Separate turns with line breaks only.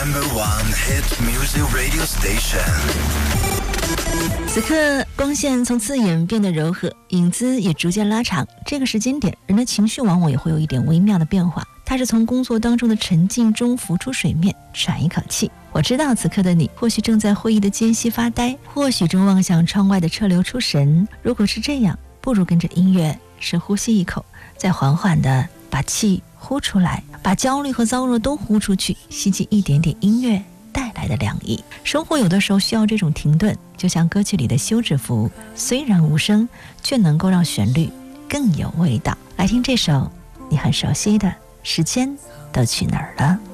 #1 hit music radio station。
此刻光线从刺眼变得柔和，影子也逐渐拉长。这个时间点，人的情绪往往也会有一点微妙的变化。它是从工作当中的沉静中浮出水面，喘一口气。我知道此刻的你，或许正在会议的间隙发呆，或许正望向窗外的车流出神。如果是这样，不如跟着音乐深呼吸一口，再缓缓地把气呼出来，把焦虑和糟热都呼出去，吸进一点点音乐带来的凉意。生活有的时候需要这种停顿，就像歌曲里的休止符，虽然无声，却能够让旋律更有味道。来听这首你很熟悉的《时间都去哪儿了》。